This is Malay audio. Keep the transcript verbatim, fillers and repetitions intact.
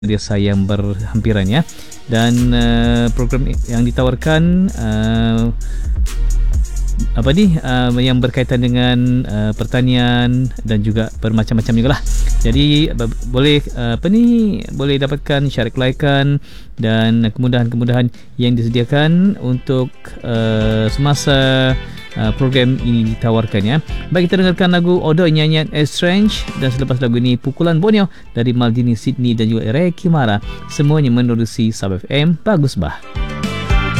dia sayang berhampiran ya. Dan uh, program yang ditawarkan uh, apa ni uh, yang berkaitan dengan uh, pertanian dan juga bermacam-macam jugalah. Jadi uh, boleh uh, apa ni boleh dapatkan syarat kelaikan dan kemudahan-kemudahan yang disediakan untuk uh, semasa Uh, program ini ditawarkan ya. Baik, kita dengarkan lagu Odo nyanyian Estrange, dan selepas lagu ini Pukulan Borneo dari Maldini Sydney dan juga Reki Mara, semuanya menerusi Sub F M Bagus Bah.